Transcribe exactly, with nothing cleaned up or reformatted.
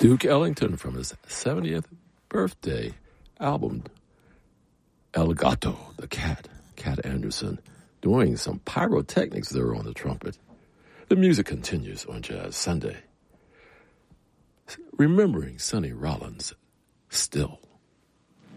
Duke Ellington from his seventieth birthday album, El Gato, the cat, Cat Anderson, doing some pyrotechnics there on the trumpet. The music continues on Jazz Sunday. Remembering Sonny Rollins, Still.